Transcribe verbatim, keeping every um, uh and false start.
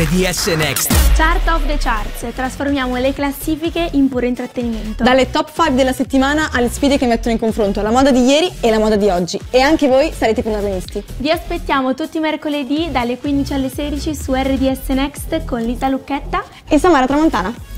D S Next. Chart of the Charts, trasformiamo le classifiche in puro intrattenimento. Dalle top cinque della settimana alle sfide che mettono in confronto la moda di ieri e la moda di oggi. E anche voi sarete protagonisti. Vi aspettiamo tutti i mercoledì dalle quindici alle sedici su R D S Next con Lisa Lucchetta e Samara Tramontana.